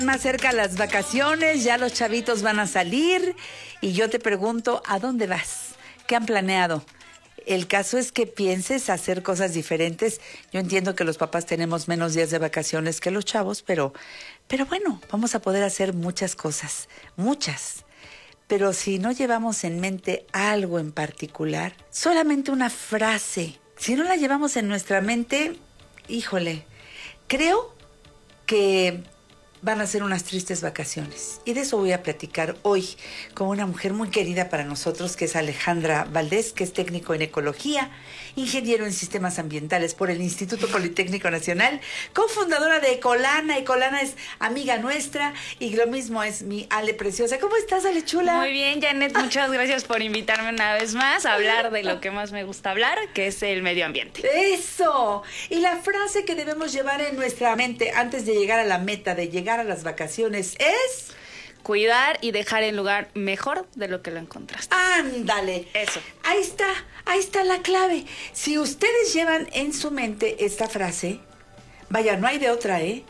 Más cerca las vacaciones, ya los chavitos van a salir y yo te pregunto, ¿a dónde vas? ¿Qué han planeado? El caso es que pienses hacer cosas diferentes. Yo entiendo que los papás tenemos menos días de vacaciones que los chavos, pero bueno, vamos a poder hacer muchas cosas, muchas. Pero si no llevamos en mente algo en particular, solamente una frase, si no la llevamos en nuestra mente, híjole, creo que van a ser unas tristes vacaciones. Y de eso voy a platicar hoy con una mujer muy querida para nosotros, que es Alejandra Valdés, que es técnico en ecología, ingeniero en sistemas ambientales por el Instituto Politécnico Nacional, cofundadora de Ecolana. Ecolana es amiga nuestra y lo mismo es mi Ale preciosa. ¿Cómo estás, Ale chula? Muy bien, Janet, muchas gracias por invitarme una vez más a hablar de lo que más me gusta hablar, que es el medio ambiente. ¡Eso! Y la frase que debemos llevar en nuestra mente antes de llegar a la meta, de llegar a las vacaciones es... Cuidar y dejar el lugar mejor de lo que lo encontraste. ¡Ándale! Eso. Ahí está la clave. Si ustedes llevan en su mente esta frase, vaya, no hay de otra, ¿eh?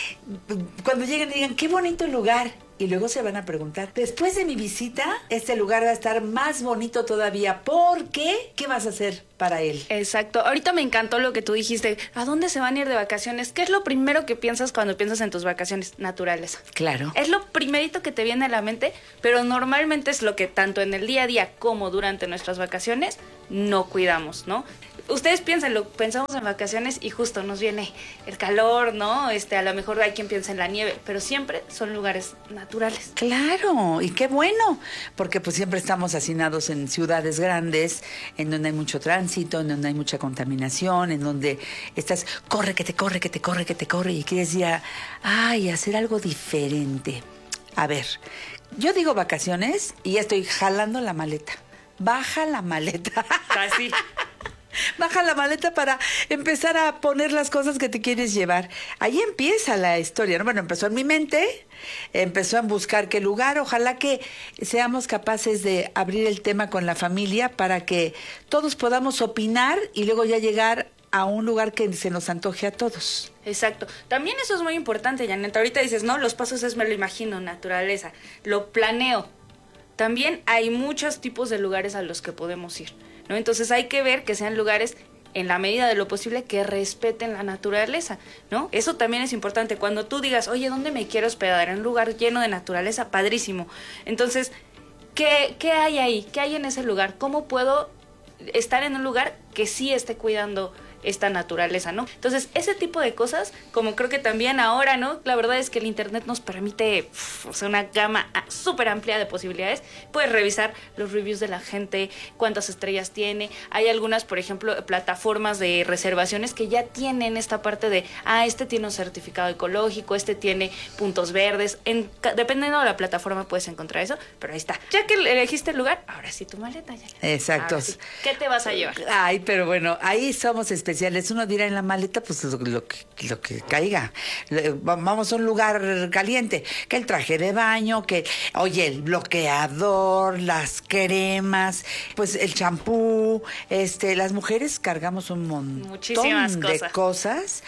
Cuando lleguen y digan, qué bonito lugar. Y luego se van a preguntar, después de mi visita, este lugar va a estar más bonito todavía. ¿Por qué? ¿Qué vas a hacer para él? Exacto. Ahorita me encantó lo que tú dijiste. ¿A dónde se van a ir de vacaciones? ¿Qué es lo primero que piensas cuando piensas en tus vacaciones? Naturaleza. Claro. Es lo primerito que te viene a la mente, pero normalmente es lo que tanto en el día a día como durante nuestras vacaciones no cuidamos, ¿no? Ustedes piénsenlo, pensamos en vacaciones y justo nos viene el calor, ¿no? A lo mejor hay quien piensa en la nieve, pero siempre son lugares naturales. Claro, y qué bueno, porque pues siempre estamos hacinados en ciudades grandes, en donde hay mucho tránsito, en donde hay mucha contaminación, en donde estás, corre, que te corre, que te corre, que te corre, y quieres ya, hacer algo diferente. A ver, yo digo vacaciones y ya estoy jalando la maleta. Baja la maleta. Así. Baja la maleta para empezar a poner las cosas que te quieres llevar. Ahí empieza la historia, ¿no? Bueno, empezó en mi mente, empezó en buscar qué lugar. Ojalá que seamos capaces de abrir el tema con la familia para que todos podamos opinar y luego ya llegar a un lugar que se nos antoje a todos. Exacto. También eso es muy importante, Janet. Ahorita dices, no, los pasos es me lo imagino, naturaleza. Lo planeo. También hay muchos tipos de lugares a los que podemos ir, ¿no? Entonces hay que ver que sean lugares, en la medida de lo posible, que respeten la naturaleza, ¿no? Eso también es importante. Cuando tú digas, oye, ¿dónde me quiero hospedar? En un lugar lleno de naturaleza, padrísimo. Entonces, ¿qué hay ahí? ¿Qué hay en ese lugar? ¿Cómo puedo estar en un lugar que sí esté cuidando esta naturaleza, ¿no? Entonces, ese tipo de cosas, como creo que también ahora, ¿no? La verdad es que el internet nos permite una gama súper amplia de posibilidades. Puedes revisar los reviews de la gente, cuántas estrellas tiene. Hay algunas, por ejemplo, plataformas de reservaciones que ya tienen esta parte de, este tiene un certificado ecológico, este tiene puntos verdes. Dependiendo de la plataforma puedes encontrar eso, pero ahí está. Ya que elegiste el lugar, ahora sí tu maleta. Ya. Exacto. Sí. ¿Qué te vas a llevar? Pero bueno, ahí somos especiales. Uno dirá en la maleta, pues lo que caiga. Vamos a un lugar caliente. Que el traje de baño, que, oye, el bloqueador, las cremas, pues el champú. Las mujeres cargamos un montón de cosas.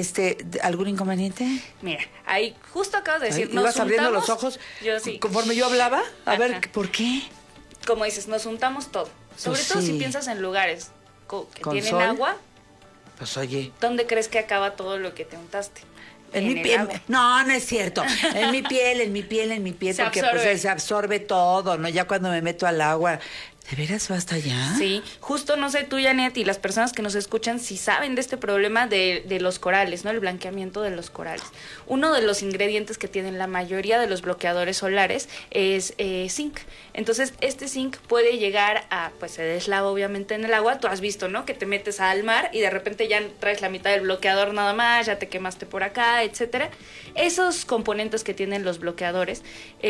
¿Algún inconveniente? Mira, ahí justo acabas de decir, ¿ibas abriendo los ojos? Yo sí. Conforme yo hablaba, ver, ¿por qué? Como dices, nos untamos todo. Sobre todo si piensas en lugares que tienen sol? Agua. Pues oye. ¿Dónde crees que acaba todo lo que te untaste? En mi piel. No es cierto. En mi piel, porque pues se absorbe todo, ¿no? Ya cuando me meto al agua. ¿De veras va hasta allá? Sí, justo no sé tú, Janet, y las personas que nos escuchan si saben de este problema de los corales, ¿no? El blanqueamiento de los corales. Uno de los ingredientes que tienen la mayoría de los bloqueadores solares es zinc. Entonces, este zinc puede llegar a, pues se deslava obviamente en el agua. Tú has visto, ¿no? Que te metes al mar y de repente ya traes la mitad del bloqueador nada más, ya te quemaste por acá, etcétera. Esos componentes que tienen los bloqueadores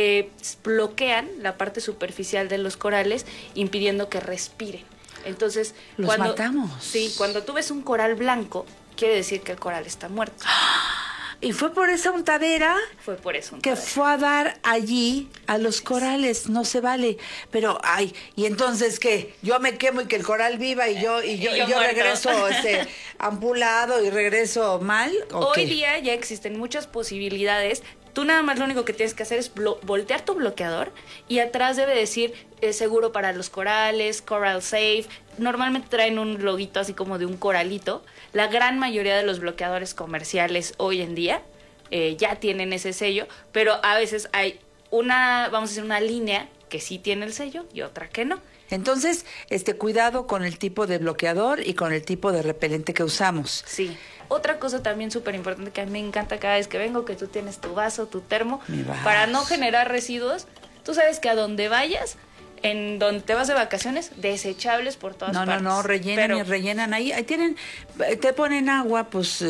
bloquean la parte superficial de los corales, impidiendo que respiren. Entonces, los matamos. Sí, cuando tú ves un coral blanco, quiere decir que el coral está muerto. ¿Y fue por esa untadera? Fue por eso. Que fue a dar allí a los corales, no se vale. Pero, ¿y entonces qué? Yo me quemo y que el coral viva y yo regreso ampulado y regreso mal. Hoy día ya existen muchas posibilidades Tú nada más lo único que tienes que hacer es voltear tu bloqueador y atrás debe decir seguro para los corales, Coral Safe. Normalmente traen un loguito así como de un coralito. La gran mayoría de los bloqueadores comerciales hoy en día ya tienen ese sello, pero a veces hay vamos a decir, una línea que sí tiene el sello y otra que no. Entonces, cuidado con el tipo de bloqueador y con el tipo de repelente que usamos. Sí. Otra cosa también súper importante que a mí me encanta cada vez que vengo, que tú tienes tu vaso, tu termo, para no generar residuos. Tú sabes que a donde vayas, en donde te vas de vacaciones, desechables por todas partes. No, rellenan ahí tienen, te ponen agua, pues,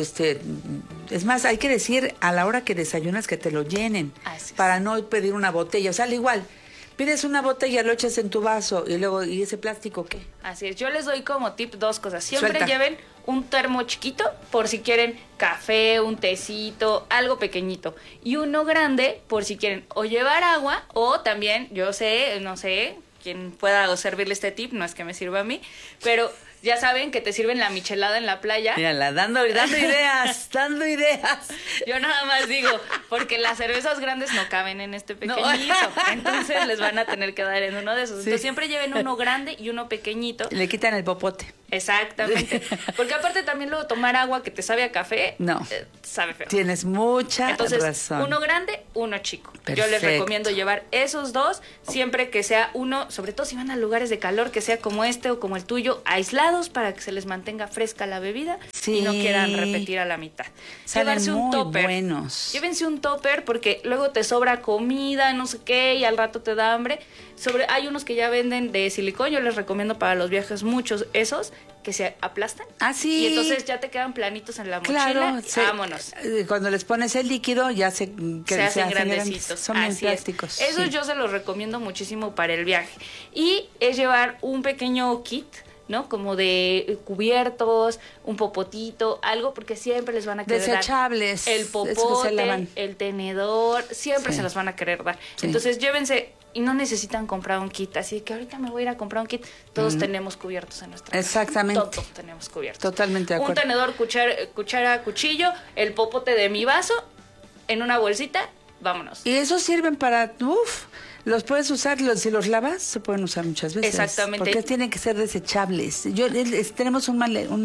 es más, hay que decir a la hora que desayunas que te lo llenen, para no pedir una botella, o sea, al igual. Pides una botella, lo echas en tu vaso y luego, ¿y ese plástico qué? Así es, yo les doy como tip 2 cosas. Siempre lleven un termo chiquito por si quieren café, un tecito, algo pequeñito. Y uno grande por si quieren o llevar agua o también, no sé, quién pueda servirle este tip, no es que me sirva a mí, pero ya saben que te sirven la michelada en la playa. Mírala, dando ideas, dando ideas. Yo nada más digo, porque las cervezas grandes no caben en este pequeñito, entonces les van a tener que dar en uno de esos. Sí. Entonces siempre lleven uno grande y uno pequeñito. Le quitan el popote. Exactamente, porque aparte también luego tomar agua que te sabe a café, sabe feo. Tienes mucha Entonces, razón. Uno grande, uno chico. Perfecto. Yo les recomiendo llevar esos dos, siempre que sea uno, sobre todo si van a lugares de calor, que sea como este o como el tuyo, aislados para que se les mantenga fresca la bebida y no quieran repetir a la mitad. Llevarse un topper. Buenos. Llévense un topper porque luego te sobra comida, no sé qué, y al rato te da hambre. Hay unos que ya venden de silicón, yo les recomiendo para los viajes muchos esos que se aplastan. Ah, sí. Y entonces ya te quedan planitos en la mochila. Claro, vámonos. Cuando les pones el líquido ya se hacen grandecitos. Son bien plásticos. Esos yo se los recomiendo muchísimo para el viaje. Y es llevar un pequeño kit, ¿no? Como de cubiertos, un popotito, algo, porque siempre les van a querer desechables, dar el popote, el tenedor, siempre se los van a querer dar. Sí. Entonces llévense, y no necesitan comprar un kit, así que ahorita me voy a ir a comprar un kit. Todos tenemos cubiertos en nuestra casa. Exactamente. Todos tenemos cubiertos. Totalmente de acuerdo. Un tenedor, cuchara, cuchillo, el popote de mi vaso, en una bolsita, vámonos. Y esos sirven para, los puedes usar, si los lavas, se pueden usar muchas veces. Exactamente. Porque tienen que ser desechables. Tenemos un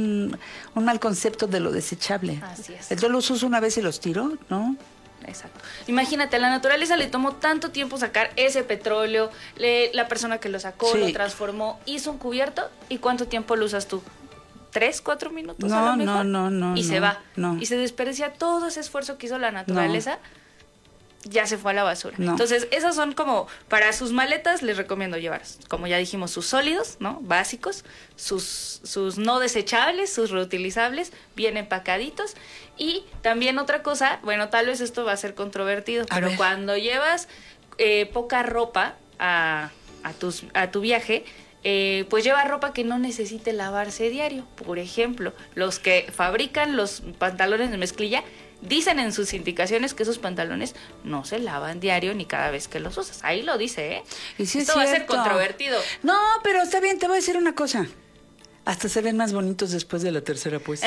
mal concepto de lo desechable. Así es. Yo los uso una vez y los tiro, ¿no? Exacto. Imagínate, a la naturaleza le tomó tanto tiempo sacar ese petróleo, la persona que lo sacó, lo transformó, hizo un cubierto, ¿y cuánto tiempo lo usas tú? 3, 4 minutos a lo mejor. No. Y se va. Y se desperdicia todo ese esfuerzo que hizo la naturaleza. Ya se fue a la basura. Entonces, esas son como, para sus maletas les recomiendo llevar, como ya dijimos, sus sólidos, ¿no? Básicos, sus no desechables, sus reutilizables, bien empacaditos. Y también otra cosa, bueno, tal vez esto va a ser controvertido, pero cuando llevas poca ropa a tu viaje, pues lleva ropa que no necesite lavarse diario. Por ejemplo, los que fabrican los pantalones de mezclilla dicen en sus indicaciones que esos pantalones no se lavan diario ni cada vez que los usas. Ahí lo dice, ¿eh? Y sí, esto va a ser controvertido. No, pero está bien, te voy a decir una cosa. Hasta se ven más bonitos después de la tercera puesta.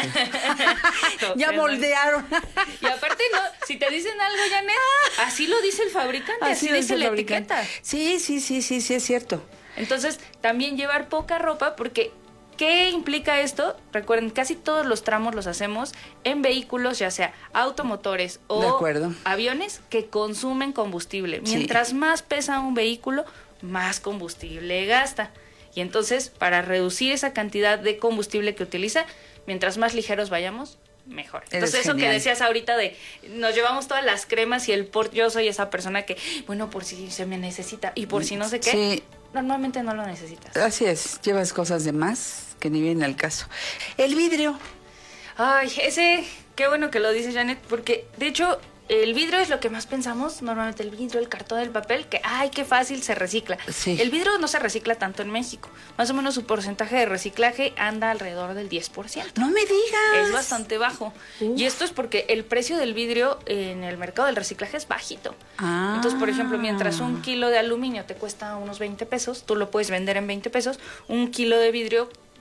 Ya moldearon. Y aparte, si te dicen algo, Janet, así lo dice el fabricante, así dice la etiqueta. Sí, es cierto. Entonces, también llevar poca ropa, porque ¿qué implica esto? Recuerden, casi todos los tramos los hacemos en vehículos, ya sea automotores o aviones que consumen combustible. Mientras más pesa un vehículo, más combustible gasta. Y entonces, para reducir esa cantidad de combustible que utiliza, mientras más ligeros vayamos, mejor. Entonces, eso que decías ahorita de nos llevamos todas las cremas y yo soy esa persona que, bueno, por si se me necesita y por si no sé qué, normalmente no lo necesitas. Así es, llevas cosas de más que ni vienen al caso. El vidrio. Ay, qué bueno que lo dices, Janet, porque de hecho el vidrio es lo que más pensamos, normalmente el vidrio, el cartón, el papel, que qué fácil se recicla. Sí. El vidrio no se recicla tanto en México. Más o menos su porcentaje de reciclaje anda alrededor del 10%. ¡No me digas! Es bastante bajo. Y esto es porque el precio del vidrio en el mercado del reciclaje es bajito. Entonces, por ejemplo, mientras un kilo de aluminio te cuesta unos 20 pesos, tú lo puedes vender en 20 pesos, un kilo de vidrio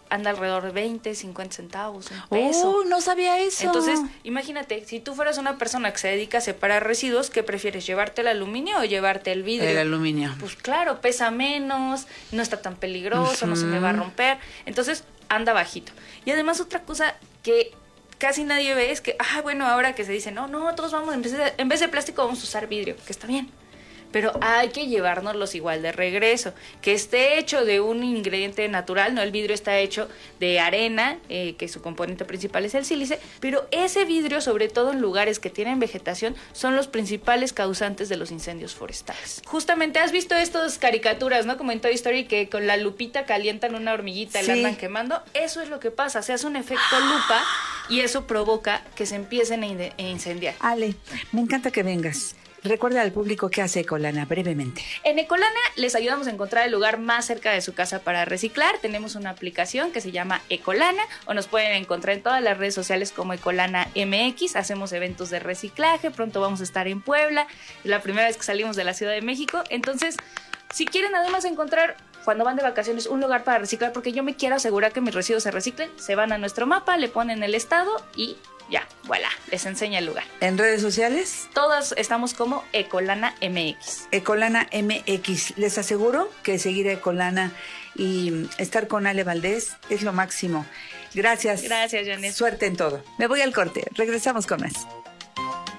anda alrededor de 20, 50 centavos, un peso. No sabía eso. Entonces, imagínate, si tú fueras una persona que se dedica a separar residuos, ¿qué prefieres? ¿Llevarte el aluminio o llevarte el vidrio? El aluminio. Pues claro, pesa menos, no está tan peligroso, no se me va a romper. Entonces, anda bajito. Y además otra cosa que casi nadie ve es que, bueno, ahora que se dice, no, todos vamos, en vez de plástico vamos a usar vidrio, que está bien. Pero hay que llevárnoslos igual de regreso, que esté hecho de un ingrediente natural, no, el vidrio está hecho de arena, que su componente principal es el sílice, pero ese vidrio, sobre todo en lugares que tienen vegetación, son los principales causantes de los incendios forestales. Justamente has visto estas caricaturas, ¿no? Como en Toy Story, que con la lupita calientan una hormiguita y la andan quemando. Eso es lo que pasa, se hace un efecto lupa y eso provoca que se empiecen a incendiar. Ale, me encanta que vengas. Recuerda al público qué hace Ecolana, brevemente. En Ecolana les ayudamos a encontrar el lugar más cerca de su casa para reciclar. Tenemos una aplicación que se llama Ecolana, o nos pueden encontrar en todas las redes sociales como Ecolana MX. Hacemos eventos de reciclaje, pronto vamos a estar en Puebla, es la primera vez que salimos de la Ciudad de México. Entonces, si quieren además encontrar, cuando van de vacaciones, un lugar para reciclar, porque yo me quiero asegurar que mis residuos se reciclen, se van a nuestro mapa, le ponen el estado y ya, voilà, les enseña el lugar. ¿En redes sociales? Todas estamos como Ecolana MX. Ecolana MX. Les aseguro que seguir a Ecolana y estar con Ale Valdés es lo máximo. Gracias. Gracias, Janet. Suerte en todo. Me voy al corte. Regresamos con más.